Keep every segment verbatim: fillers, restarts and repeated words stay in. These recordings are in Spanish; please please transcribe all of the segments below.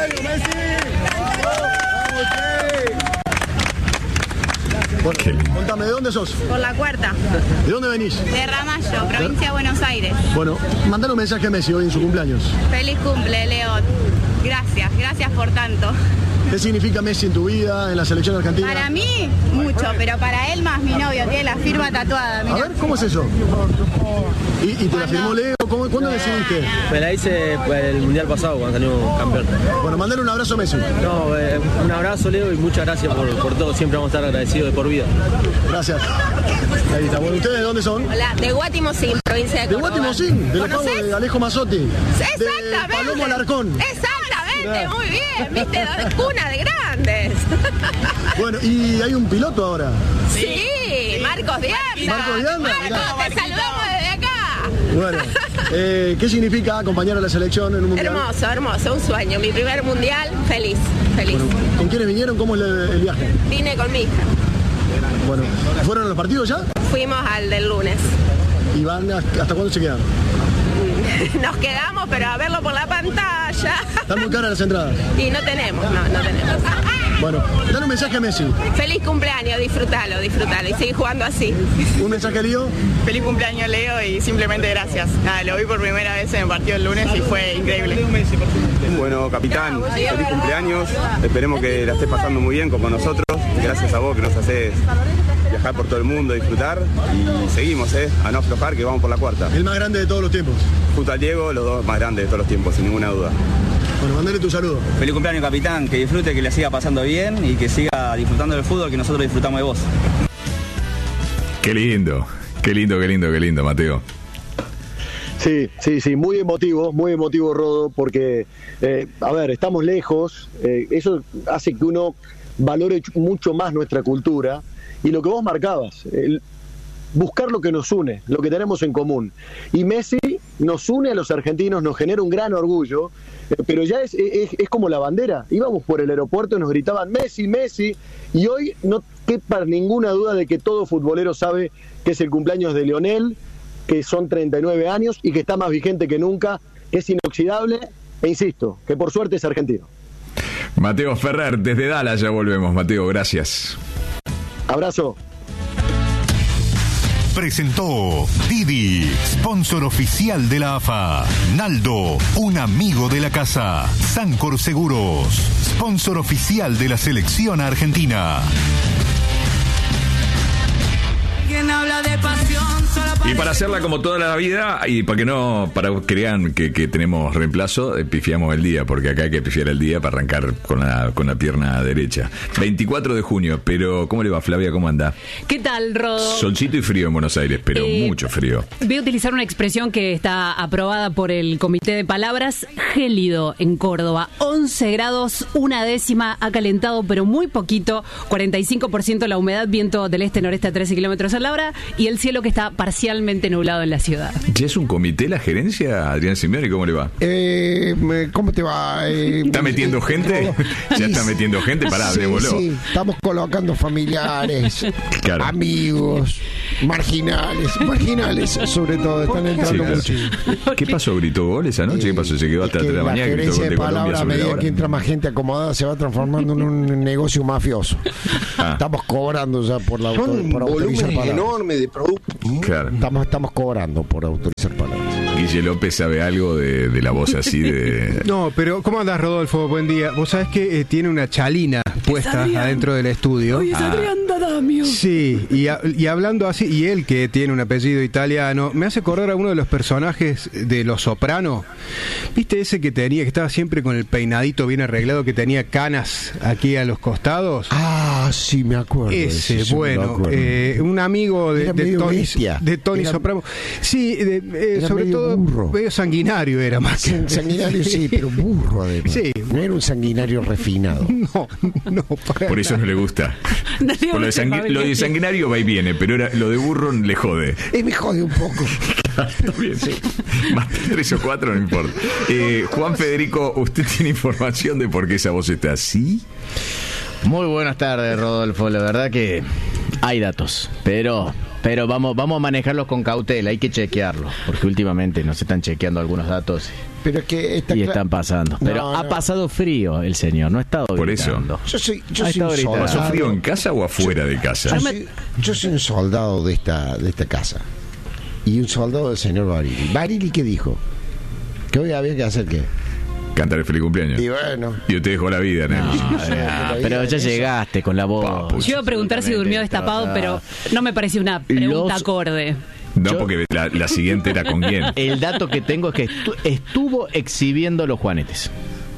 serio, Messi! ¡Vamos, sí! Bueno, contame, ¿de dónde sos? Por la Cuarta. ¿De dónde venís? De Ramallo, provincia de Buenos Aires. Bueno, mandale un mensaje a Messi hoy en su cumpleaños. Feliz cumple, Leo. Gracias, gracias por tanto. ¿Qué significa Messi en tu vida, en la selección argentina? Para mí, mucho, pero para él más, mi novio. Tiene la firma tatuada. Mirá. A ver, ¿cómo es eso? ¿Y, y te la firmó Leo? ¿Cómo, ¿Cuándo no, decidiste? Me la hice el mundial pasado cuando salimos campeón. Bueno, mandale un abrazo a Messi. No, eh, un abrazo, Leo, y muchas gracias por, por todo. Siempre vamos a estar agradecidos de por vida. Gracias. Ahí está. Bueno, ¿ustedes de dónde son? Hola, de Guatimozín, provincia de De Córdoba. Guatimozín, del pago de Alejo Mazzotti. Exactamente. De Palomo Alarcón. Exactamente, muy bien. Viste, de cuna de grandes. Bueno, y hay un piloto ahora. Sí, Marcos de Anda. Marcos de Anda. Marcos, te saludamos desde acá. Bueno, eh, ¿qué significa acompañar a la selección en un mundial? Hermoso, hermoso, un sueño. Mi primer mundial, feliz, feliz. Bueno, ¿con quiénes vinieron? ¿Cómo es el, el viaje? Vine con mi hija. Bueno, ¿fueron a los partidos ya? Fuimos al del lunes. ¿Y van hasta, hasta cuándo se quedan? Nos quedamos, pero a verlo por la pantalla. ¿Están muy caras las entradas? Y no tenemos, no, no tenemos. Bueno, dale un mensaje a Messi. Feliz cumpleaños, disfrútalo, disfrútalo y sigue jugando así. ¿Un mensaje a Leo? Feliz cumpleaños, Leo, y simplemente gracias. Nada, lo vi por primera vez en el partido el lunes y fue increíble. Bueno, capitán, feliz cumpleaños. Esperemos que la estés pasando muy bien como nosotros. Gracias a vos que nos haces viajar por todo el mundo, disfrutar. Y seguimos, ¿eh? A no aflojar, que vamos por la cuarta. El más grande de todos los tiempos. Junto al Diego, los dos más grandes de todos los tiempos, sin ninguna duda. Bueno, mandale tu saludo. Feliz cumpleaños, capitán. Que disfrute, que le siga pasando bien y que siga disfrutando del fútbol que nosotros disfrutamos de vos. Qué lindo, qué lindo, qué lindo, qué lindo, Mateo. Sí, sí, sí, muy emotivo, muy emotivo, Rodo, porque, eh, a ver, estamos lejos, eh, eso hace que uno valore mucho más nuestra cultura y lo que vos marcabas, el buscar lo que nos une, lo que tenemos en común. Y Messi nos une a los argentinos, nos genera un gran orgullo, eh, pero ya es, es, es como la bandera. Íbamos por el aeropuerto y nos gritaban Messi, Messi, y hoy no quepa ninguna duda de que todo futbolero sabe que es el cumpleaños de Lionel, que son treinta y nueve años y que está más vigente que nunca, que es inoxidable, e insisto, que por suerte es argentino. Mateo Ferrer, desde Dallas ya volvemos, Mateo, gracias. Abrazo. Presentó Didi, sponsor oficial de la A F A. Naldo, un amigo de la casa. Sancor Seguros, sponsor oficial de la selección argentina. ¿Quién habla de pasión? Y para hacerla como toda la vida, y para que no, para que crean que, que tenemos reemplazo, eh, pifiamos el día, porque acá hay que pifiar el día para arrancar con la, con la pierna derecha. veinticuatro de junio, pero ¿cómo le va, Flavia? ¿Cómo anda? ¿Qué tal, Rodo? Solcito y frío en Buenos Aires, pero eh, mucho frío. Voy a utilizar una expresión que está aprobada por el Comité de Palabras, gélido en Córdoba. once grados, una décima, ha calentado, pero muy poquito, cuarenta y cinco por ciento la humedad, viento del este-noreste a trece kilómetros a la hora, y el cielo que está parcialmente nublado en la ciudad. ¿Ya es un comité la gerencia, Adrián Simeone? ¿Cómo le va? Eh, ¿Cómo te va? Eh, ¿Está metiendo eh, gente? ¿Ya está metiendo gente? Pará, sí, de voló. Sí, estamos colocando familiares, claro, amigos, marginales, marginales sobre todo, están entrando sí, claro. mucho. ¿Qué pasó? ¿Gritó gol esa noche? ¿Qué pasó? ¿Se quedó hasta tres de la mañana? La gerencia de palabras, a medida que entra más gente acomodada, se va transformando en un negocio mafioso. Ah. Estamos cobrando ya por la Son por autorizar palabras. enorme de productos. Claro. Estamos, estamos cobrando por autorizar palabras. Guille López sabe algo de, de la voz así de... No, pero ¿cómo andás, Rodolfo? Buen día. Vos sabés que eh, tiene una chalina puesta adentro del estudio. Oye, es Adrián Dadamio. Sí, y, a, y hablando así, y él que tiene un apellido italiano, me hace acordar a uno de los personajes de Los Soprano. ¿Viste ese que tenía, que estaba siempre con el peinadito bien arreglado, que tenía canas aquí a los costados? Ah, sí, me acuerdo. Ese, ese bueno, eh, un amigo de, de Tony, de Tony era, Soprano. Sí, de, eh, sobre todo burro. Medio sanguinario era más que... Sanguinario sí, pero burro además. Sí. No era un sanguinario refinado. No, no. Por eso no le gusta. Por lo, de sangui- lo de sanguinario va y viene, pero era, lo de burro le jode. Eh, me jode un poco. Está bien, sí. Más tres o cuatro, no importa. Eh, Juan Federico, ¿usted tiene información de por qué esa voz está así? Muy buenas tardes, Rodolfo. La verdad que hay datos, pero pero vamos vamos a manejarlos con cautela. Hay que chequearlos, porque últimamente nos están chequeando algunos datos pero es que está y cla- están pasando. Pero No, ha no. pasado frío el señor, no ha estado Por gritando. eso. Yo soy, yo Ha soy un estado gritando. ¿Pasó soldado. frío en casa o afuera de Yo casa? soy, yo soy un soldado de esta, de esta casa. Y un soldado del señor Barili. ¿Barili qué dijo? Que hoy había que hacer qué. Cantar el feliz cumpleaños. Y bueno. Yo te dejo la vida, Nel. Ah, pero ya llegaste con la voz. Papu. Yo iba a preguntar si durmió destapado, pero no me pareció una pregunta Los- acorde. No, Yo- porque la, la siguiente era con quién. El dato que tengo es que estu- estuvo exhibiendo los juanetes.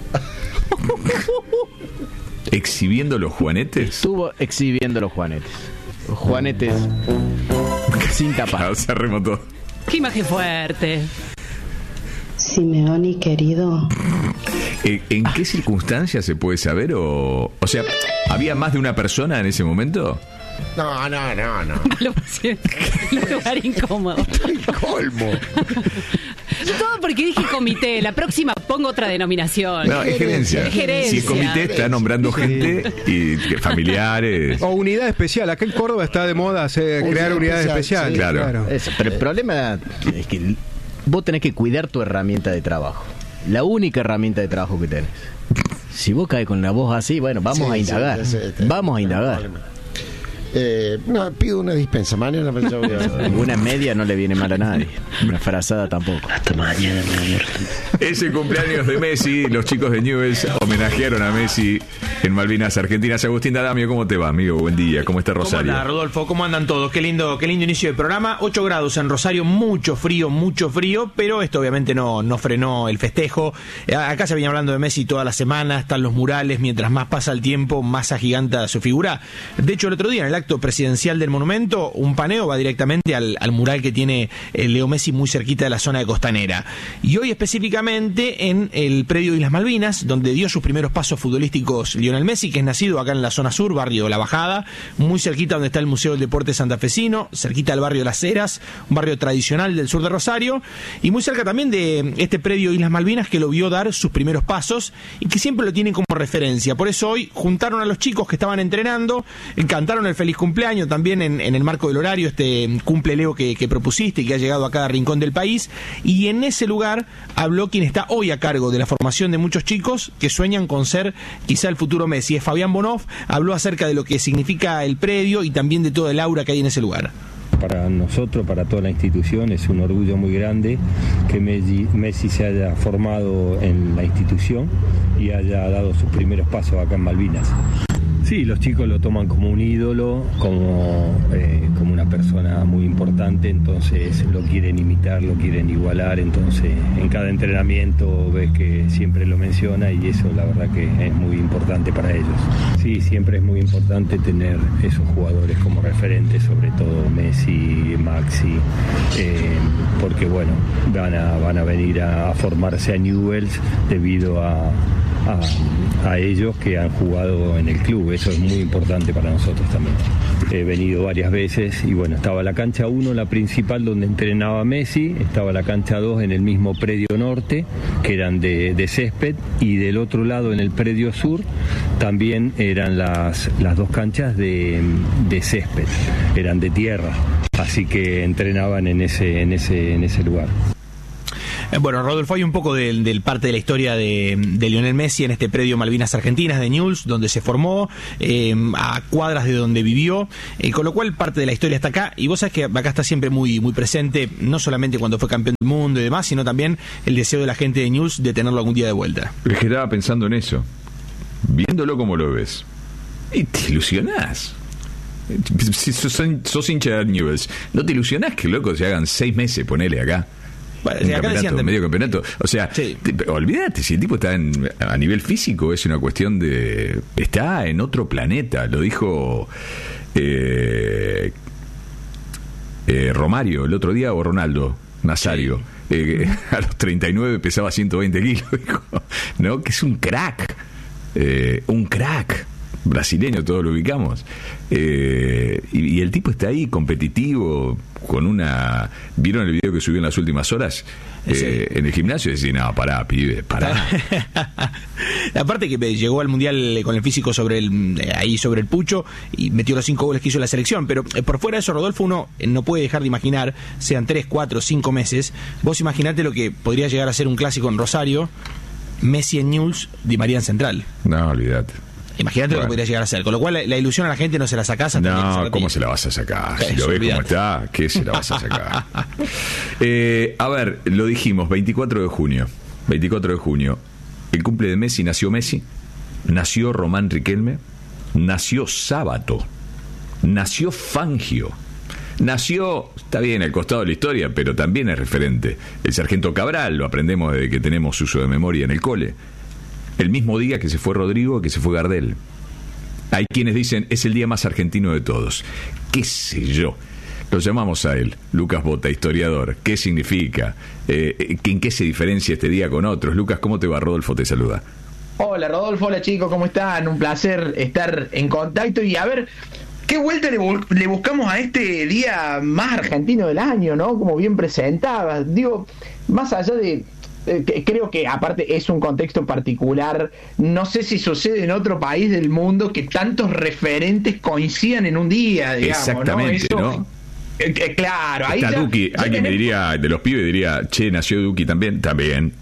¿Exhibiendo los juanetes? Estuvo exhibiendo los juanetes. Los juanetes sin tapar. Ah, se remotó. Qué imagen fuerte. Simeoni, querido. ¿En, en qué circunstancias se puede saber? O, o sea, ¿había más de una persona en ese momento? No, no, no, no. Lo pusieron en un lugar incómodo. El colmo. Todo porque dije comité. La próxima pongo otra denominación. No, es gerencia. Es gerencia. Si el comité está nombrando gente y que familiares. O unidad especial. Acá en Córdoba está de moda hacer, Unidad crear unidades especial, especiales. sí, Claro. Eso, pero el problema es que vos tenés que cuidar tu herramienta de trabajo. La única herramienta de trabajo que tenés. Si vos caes con la voz así, bueno, vamos Sí, a indagar. sí, sí, sí. Vamos a No hay indagar. problema. Eh, no, pido una dispensa. Mañana me la voy a- Una media no le viene mal a nadie. Una frazada tampoco. Hasta mañana, mi amor. Es el cumpleaños de Messi. Los chicos de Newell's homenajearon a Messi en Malvinas Argentinas. Agustín D'Adamio, ¿cómo te va, amigo? Buen día. ¿Cómo está ¿Cómo Rosario? anda, Rodolfo? ¿Cómo andan todos? Qué lindo, qué lindo inicio de programa. ocho grados en Rosario, mucho frío, mucho frío, pero esto obviamente no, no frenó el festejo. Eh, Acá se venía hablando de Messi toda la semana, están los murales, mientras más pasa el tiempo, más agiganta su figura. De hecho, el otro día, en el acto presidencial del monumento, un paneo va directamente al, al mural que tiene eh, Leo Messi muy cerquita de la zona de Costanera. Y hoy específicamente en el predio Islas Malvinas, donde dio sus primeros pasos futbolísticos Lionel Messi, que es nacido acá en la zona sur, barrio La Bajada, muy cerquita donde está el Museo del Deporte santafesino, cerquita del barrio Las Heras, un barrio tradicional del sur de Rosario, y muy cerca también de este predio Islas Malvinas que lo vio dar sus primeros pasos y que siempre lo tienen como referencia. Por eso hoy juntaron a los chicos que estaban entrenando, eh, cantaron el feliz cumpleaños también en, en el marco del horario, este cumple Leo que, que propusiste y que ha llegado a cada rincón del país, y en ese lugar habló quien está hoy a cargo de la formación de muchos chicos que sueñan con ser quizá el futuro Messi. Es Fabián Bonoff, habló acerca de lo que significa el predio y también de toda el aura que hay en ese lugar. Para nosotros, para toda la institución, es un orgullo muy grande que Messi, Messi se haya formado en la institución y haya dado sus primeros pasos acá en Malvinas. Sí, los chicos lo toman como un ídolo, como, eh, como una persona muy importante, entonces lo quieren imitar, lo quieren igualar, entonces en cada entrenamiento ves que siempre lo menciona y eso la verdad que es muy importante para ellos. Sí, siempre es muy importante tener esos jugadores como referentes, sobre todo Messi, Maxi, eh, porque bueno, van a, van a venir a, a formarse a Newell's debido a... A, a ellos que han jugado en el club. Eso es muy importante para nosotros también. He venido varias veces y bueno, estaba la cancha uno, la principal donde entrenaba Messi, estaba la cancha dos en el mismo predio norte, que eran de, de césped, y del otro lado en el predio sur también eran las, las dos canchas de, de césped, eran de tierra, así que entrenaban en ese, en ese, en ese lugar. Bueno, Rodolfo, hay un poco del, del parte de la historia de, de Lionel Messi en este predio Malvinas Argentinas de Newell's, donde se formó, eh, a cuadras de donde vivió, eh, con lo cual parte de la historia está acá, y vos sabés que acá está siempre muy, muy presente, no solamente cuando fue campeón del mundo y demás, sino también el deseo de la gente de Newell's de tenerlo algún día de vuelta. Es que estaba pensando en eso, viéndolo como lo ves, y te ilusionás. Si sos, sos hincha de Newell's, ¿no te ilusionás que loco se hagan seis meses, ponele acá? Bueno, un acá campeonato, decían de... medio campeonato. O sea, sí. te, olvídate, si el tipo está en, a nivel físico, es una cuestión de... Está en otro planeta, lo dijo eh, eh, Romario el otro día, o Ronaldo Nazario. Sí. Eh, a los treinta y nueve pesaba ciento veinte kilos, dijo, ¿no? Que es un crack. Eh, un crack. Brasileño, todos lo ubicamos. Eh, y, y el tipo está ahí, competitivo, con una... ¿Vieron el video que subió en las últimas horas? Eh, sí. En el gimnasio, y decís, no, pará, pibe, pará. Aparte que llegó al Mundial con el físico sobre el ahí sobre el pucho y metió los cinco goles que hizo la selección. Pero eh, por fuera de eso, Rodolfo, uno no puede dejar de imaginar, sean tres, cuatro, cinco meses, vos imaginate lo que podría llegar a ser un clásico en Rosario, Messi en Newell's, Di María en Central. No, olvídate. Imagínate bueno. Lo que podría llegar a ser. Con lo cual la, la ilusión a la gente no se la sacás. No, ¿cómo se la vas a sacar? Si lo ves como está, ¿qué se la vas a sacar? eh, a ver, lo dijimos, veinticuatro de junio. veinticuatro de junio. El cumple de Messi, nació Messi, nació Román Riquelme, nació Sábato, nació Fangio, nació, está bien, al costado de la historia, pero también es referente, el sargento Cabral, lo aprendemos desde que tenemos uso de memoria en el cole. El mismo día que se fue Rodrigo, que se fue Gardel. Hay quienes dicen, es el día más argentino de todos. ¿Qué sé yo? Lo llamamos a él, Lucas Bota, historiador. ¿Qué significa? Eh, ¿En qué se diferencia este día con otros? Lucas, ¿cómo te va? Rodolfo te saluda. Hola Rodolfo, hola chicos, ¿cómo están? Un placer estar en contacto y a ver... ¿Qué vuelta le, bu- le buscamos a este día más argentino del año, ¿no? Como bien presentabas. Digo, más allá de... Eh, creo que aparte es un contexto particular, no sé si sucede en otro país del mundo que tantos referentes coincidan en un día, digamos. Exactamente, ¿no? Eso, ¿no? Eh, eh, claro, ahí está ya, Duki, ya alguien tenemos... me diría, de los pibes diría, che, nació Duki también, también.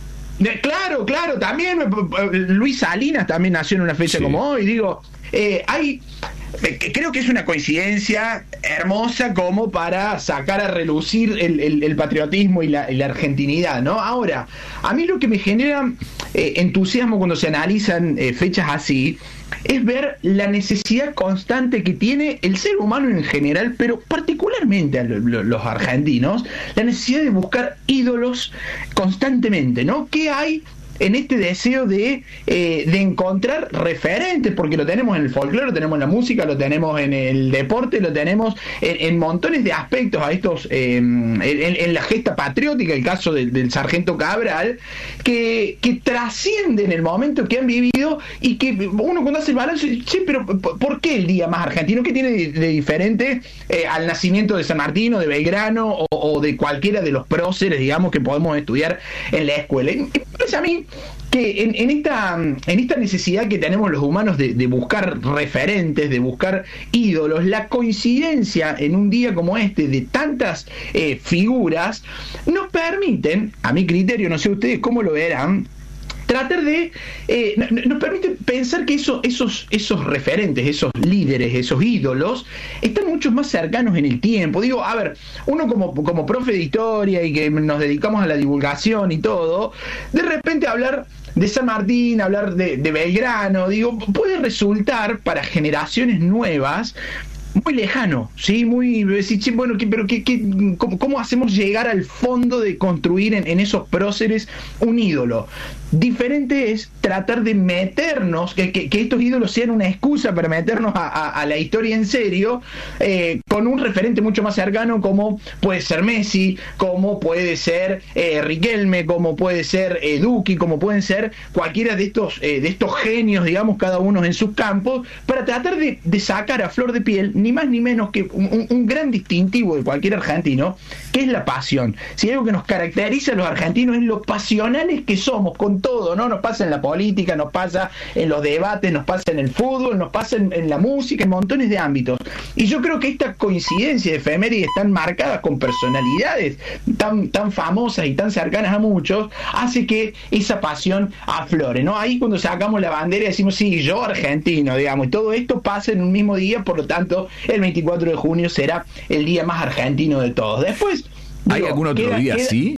Claro, claro, también Luis Salinas también nació en una fecha sí. como hoy, digo, eh, hay... Creo que es una coincidencia hermosa como para sacar a relucir el, el, el patriotismo y la, y la argentinidad, ¿no? Ahora, a mí lo que me genera eh, entusiasmo cuando se analizan eh, fechas así es ver la necesidad constante que tiene el ser humano en general, pero particularmente a lo, lo, los argentinos, la necesidad de buscar ídolos constantemente, ¿no? ¿Qué hay en este deseo de, eh, de encontrar referentes? Porque lo tenemos en el folclore, lo tenemos en la música, lo tenemos en el deporte, lo tenemos en, en montones de aspectos a estos, eh, en, en la gesta patriótica, el caso del, del sargento Cabral, que, que trascienden el momento que han vivido y que uno cuando hace el balance dice, sí, pero ¿por qué el día más argentino? ¿Qué tiene de, de diferente eh, al nacimiento de San Martín o de Belgrano o, o de cualquiera de los próceres, digamos, que podemos estudiar en la escuela? Y, pues a mí que en, en esta en esta necesidad que tenemos los humanos de, de buscar referentes, de buscar ídolos, la coincidencia en un día como este de tantas eh, figuras nos permiten, a mi criterio, no sé ustedes cómo lo verán, tratar de eh, nos permite pensar que eso, esos esos referentes, esos líderes, esos ídolos están mucho más cercanos en el tiempo. Digo, a ver, uno como, como profe de historia y que nos dedicamos a la divulgación y todo, de repente hablar de San Martín, hablar de, de Belgrano, digo, puede resultar para generaciones nuevas muy lejano, sí, muy decir, sí, bueno, ¿qué, pero qué, qué, cómo, cómo hacemos llegar al fondo de construir en, en esos próceres un ídolo? Diferente es tratar de meternos, que, que, que estos ídolos sean una excusa para meternos a, a, a la historia en serio, eh, con un referente mucho más cercano como puede ser Messi, como puede ser eh, Riquelme, como puede ser eh, Duki, como pueden ser cualquiera de estos eh, de estos genios, digamos, cada uno en sus campos, para tratar de, de sacar a flor de piel ni más ni menos que un, un gran distintivo de cualquier argentino, que es la pasión. Si hay algo que nos caracteriza a los argentinos es lo pasionales que somos con todo, ¿no? Nos pasa en la política, nos pasa en los debates, nos pasa en el fútbol, nos pasa en, en la música, en montones de ámbitos. Y yo creo que esta coincidencia de efemérides tan marcadas con personalidades tan, tan famosas y tan cercanas a muchos, hace que esa pasión aflore, ¿no? Ahí cuando sacamos la bandera y decimos, sí, yo argentino, digamos, y todo esto pasa en un mismo día, por lo tanto, el veinticuatro de junio será el día más argentino de todos. Después, ¿hay digo, algún otro queda, día queda... así?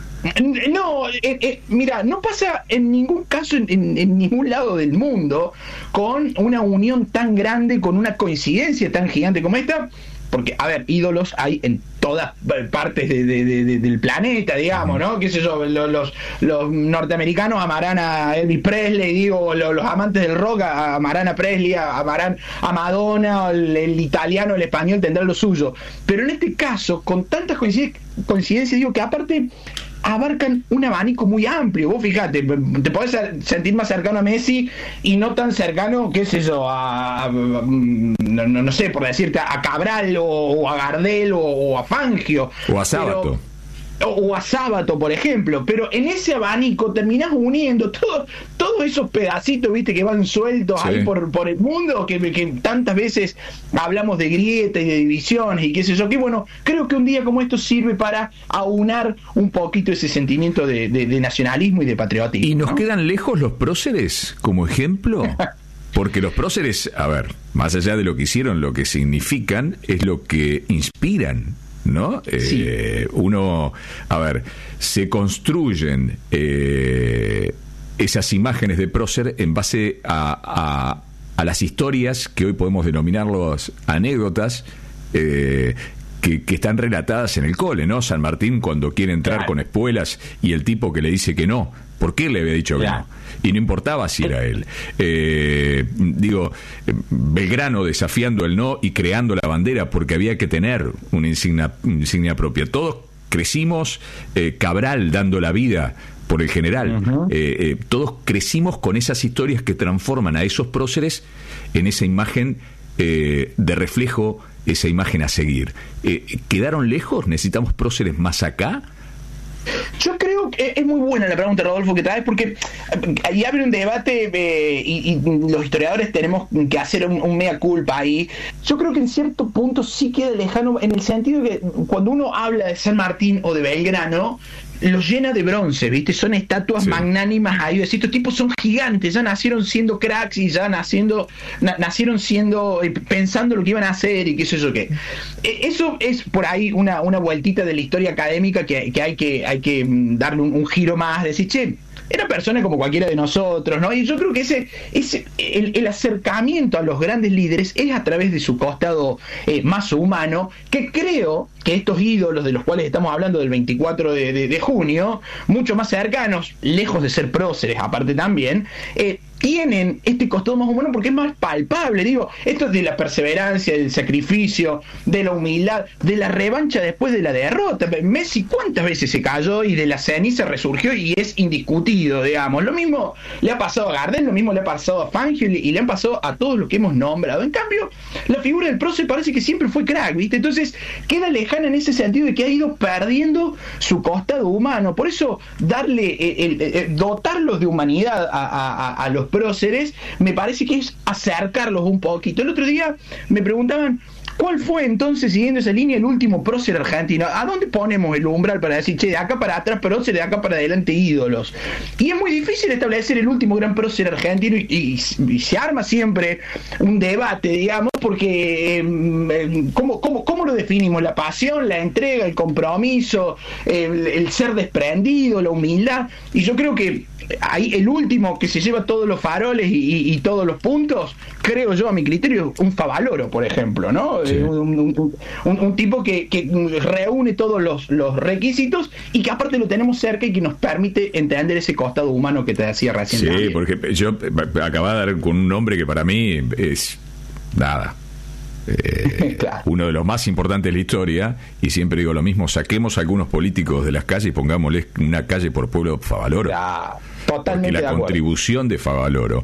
No, eh, eh, mira, no pasa en ningún caso en, en, en ningún lado del mundo con una unión tan grande, con una coincidencia tan gigante como esta, porque, a ver, ídolos hay en todas partes de, de, de, del planeta, digamos, ¿no? Qué sé yo, los, los, los norteamericanos amarán a Elvis Presley, digo, los, los amantes del rock amarán a Presley, amarán a Madonna, el, el italiano, el español tendrán lo suyo. Pero en este caso, con tantas coincidencias, coincidencias digo que aparte abarcan un abanico muy amplio. Vos fíjate, te podés sentir más cercano a Messi y no tan cercano, qué sé yo, a, a no, no, no sé, por decirte, a Cabral o, o a Gardel o, o a Fangio. O a Sábato. o a Sábato, por ejemplo, pero en ese abanico terminás uniendo todo, todos esos pedacitos, viste, que van sueltos sí. ahí por, por el mundo, que, que tantas veces hablamos de grieta y de divisiones y qué sé yo, que bueno, creo que un día como esto sirve para aunar un poquito ese sentimiento de, de, de nacionalismo y de patriotismo. ¿Y nos ¿no? quedan lejos los próceres como ejemplo? Porque los próceres, a ver, más allá de lo que hicieron, lo que significan es lo que inspiran, ¿no? Sí. Eh, uno, a ver, se construyen eh, esas imágenes de prócer en base a, a, a las historias que hoy podemos denominarlos anécdotas, eh, que, que están relatadas en el cole, ¿no? San Martín cuando quiere entrar claro. con espuelas y el tipo que le dice que no, ¿por qué le había dicho que claro. no? Y no importaba si era él. Eh, digo, Belgrano desafiando el no y creando la bandera porque había que tener una insignia, insignia propia. Todos crecimos, eh, Cabral dando la vida por el general. Uh-huh. eh, eh, todos crecimos con esas historias que transforman a esos próceres en esa imagen eh, de reflejo, esa imagen a seguir. Eh, ¿Quedaron lejos? ¿Necesitamos próceres más acá? Yo creo que es muy buena la pregunta, Rodolfo, que traes, porque ahí abre un debate eh, y, y los historiadores tenemos que hacer un, un mea culpa ahí. Yo creo que en cierto punto sí queda lejano, en el sentido de que cuando uno habla de San Martín o de Belgrano, los llena de bronce, ¿viste? Son estatuas sí. magnánimas ahí. Estos tipos son gigantes, ya nacieron siendo cracks y ya naciendo, na, nacieron siendo, eh, pensando lo que iban a hacer y qué sé yo qué. Eh, eso es por ahí una, una vueltita de la historia académica que, que hay que hay que darle un, un giro más, decir, che, eran personas como cualquiera de nosotros, ¿no? Y yo creo que ese, ese el, el acercamiento a los grandes líderes es a través de su costado eh, más humano, que creo que estos ídolos de los cuales estamos hablando del veinticuatro de, de, de junio, mucho más cercanos, lejos de ser próceres aparte también, eh, tienen este costado más humano porque es más palpable. Digo, esto es de la perseverancia, del sacrificio, de la humildad, de la revancha después de la derrota. Messi cuántas veces se cayó y de la ceniza resurgió y es indiscutido, digamos. Lo mismo le ha pasado a Gardel, lo mismo le ha pasado a Fangio y le han pasado a todos los que hemos nombrado. En cambio, la figura del prócer parece que siempre fue crack, ¿viste? Entonces queda lejana en ese sentido de que ha ido perdiendo su costado humano. Por eso darle, el, el, el, dotarlos de humanidad a, a, a los próceres me parece que es acercarlos un poquito. El otro día me preguntaban ¿cuál fue entonces, siguiendo esa línea, el último prócer argentino? ¿A dónde ponemos el umbral para decir, che, de acá para atrás prócer, de acá para adelante ídolos? Y es muy difícil establecer el último gran prócer argentino y, y, y se arma siempre un debate, digamos, porque eh, ¿cómo, cómo, ¿cómo lo definimos? La pasión, la entrega, el compromiso, el, el ser desprendido, la humildad. Y yo creo que ahí el último que se lleva todos los faroles y, y, y todos los puntos, creo yo, a mi criterio, un Favaloro, por ejemplo, ¿no? Sí. Un, un, un, un tipo que, que reúne todos los, los requisitos y que aparte lo tenemos cerca y que nos permite entender ese costado humano que te decía recién. Sí, también. Porque yo acababa de dar con un nombre que para mí es nada. Eh, claro. Uno de los más importantes de la historia, y siempre digo lo mismo, saquemos a algunos políticos de las calles y pongámosles una calle por pueblo Favaloro. Claro, totalmente. Porque la de contribución de Favaloro,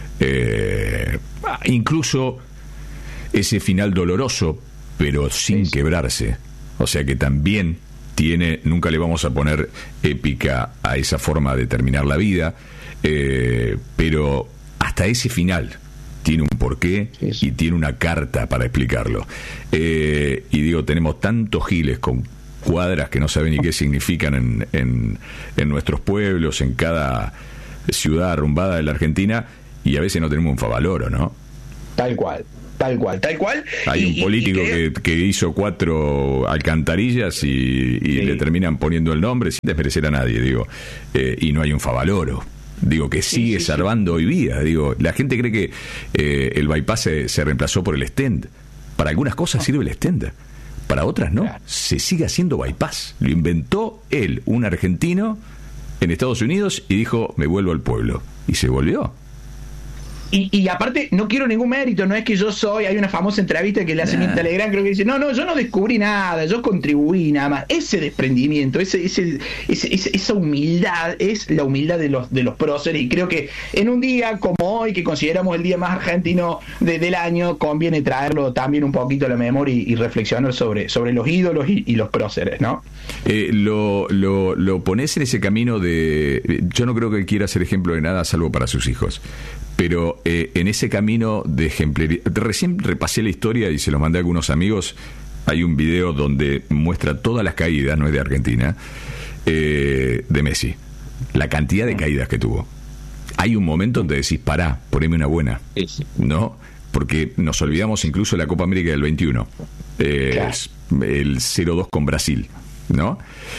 eh, incluso ese final doloroso, pero sin sí. quebrarse, o sea que también tiene, nunca le vamos a poner épica a esa forma de terminar la vida, eh, pero hasta ese final tiene un porqué sí, sí. y tiene una carta para explicarlo. Eh, y digo, tenemos tantos giles con cuadras que no saben ni qué significan en, en, en nuestros pueblos, en cada ciudad arrumbada de la Argentina, y a veces no tenemos un Favaloro, ¿no? Tal cual. Tal cual, tal cual. Hay y, un político y, y que, que hizo cuatro alcantarillas y, y sí. le terminan poniendo el nombre sin desmerecer a nadie, digo. Eh, y no hay un Favaloro. Digo, que sigue sí, sí, salvando sí. hoy día. Digo, la gente cree que eh, el bypass se, se reemplazó por el stent. Para algunas cosas sirve el stent, para otras no. Claro. Se sigue haciendo bypass. Lo inventó él, un argentino, en Estados Unidos, y dijo, me vuelvo al pueblo. Y se volvió. Y, y aparte, no quiero ningún mérito, no es que yo soy, hay una famosa entrevista que le hace Mirta Legrand, creo que dice, no, no, yo no descubrí nada, yo contribuí nada más. Ese desprendimiento, ese, ese, ese, ese esa humildad es la humildad de los de los próceres, y creo que en un día como hoy, que consideramos el día más argentino de, del año, conviene traerlo también un poquito a la memoria y, y reflexionar sobre, sobre los ídolos y, y los próceres, ¿no? Eh, lo, lo, lo pones en ese camino de... Yo no creo que él quiera ser ejemplo de nada salvo para sus hijos. Pero eh, en ese camino de ejemplaridad, recién repasé la historia y se lo mandé a algunos amigos. Hay un video donde muestra todas las caídas, no es de Argentina, eh, de Messi. La cantidad de caídas que tuvo. Hay un momento donde decís, pará, poneme una buena. ¿No? Porque nos olvidamos incluso de la Copa América del veintiuno. Eh, claro. El cero dos con Brasil, ¿no?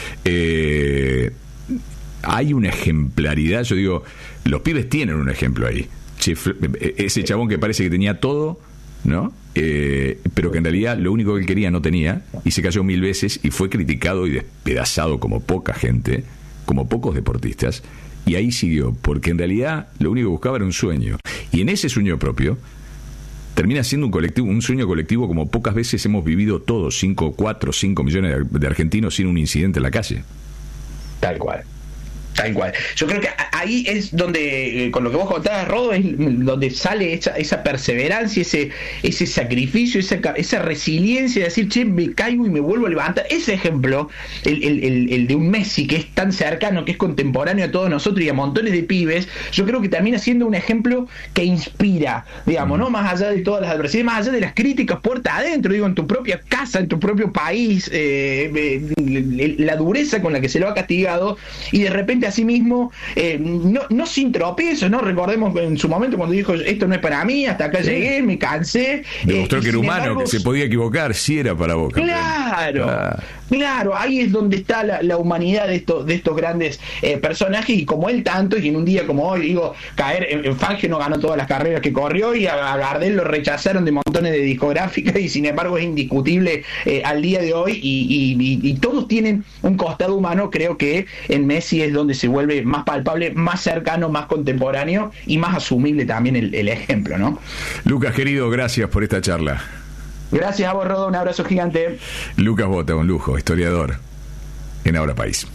Eh, hay una ejemplaridad, yo digo, los pibes tienen un ejemplo ahí. Ese chabón que parece que tenía todo, ¿no? Eh, pero que en realidad lo único que él quería no tenía, y se cayó mil veces y fue criticado y despedazado como poca gente, como pocos deportistas, y ahí siguió, porque en realidad lo único que buscaba era un sueño, y en ese sueño propio termina siendo un colectivo, un sueño colectivo como pocas veces hemos vivido todos, cinco, cuatro, cinco millones de argentinos sin un incidente en la calle. Tal cual. Tal cual. Yo creo que ahí es donde, eh, con lo que vos contabas, Rodo, es donde sale esa, esa perseverancia, ese ese sacrificio, esa, esa resiliencia de decir, che, me caigo y me vuelvo a levantar. Ese ejemplo, el, el, el, el de un Messi que es tan cercano, que es contemporáneo a todos nosotros y a montones de pibes, yo creo que termina siendo un ejemplo que inspira, digamos, ¿no? Más allá de todas las adversidades, más allá de las críticas puerta adentro, digo, en tu propia casa, en tu propio país, eh, eh, la dureza con la que se lo ha castigado, y de repente a sí mismo, eh, no, no sin tropiezos, ¿no? Recordemos en su momento cuando dijo, esto no es para mí, hasta acá sí. llegué, me cansé. Demostró eh, que era humano, embargo, que se podía equivocar, si era para Boca. Claro, ah. claro, ahí es donde está la, la humanidad de estos, de estos grandes eh, personajes, y como él tanto, y en un día como hoy, digo, caer en, en Fangio no ganó todas las carreras que corrió, y a, a Gardel lo rechazaron de montones de discográficas, y sin embargo es indiscutible eh, al día de hoy, y, y, y, y todos tienen un costado humano. Creo que en Messi es donde se vuelve más palpable, más cercano, más contemporáneo y más asumible también el, el ejemplo, ¿no? Lucas, querido, gracias por esta charla. Gracias a vos, Rodo, un abrazo gigante. Lucas Bota, un lujo, historiador en Ahora País.